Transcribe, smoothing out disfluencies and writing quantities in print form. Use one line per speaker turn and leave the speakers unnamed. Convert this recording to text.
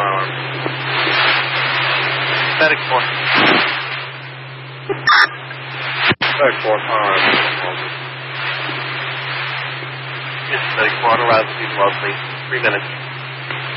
arm. Medic 4. Medic 4, arm. Yes, Medic 4, on arrival, please, well, please. 3 minutes.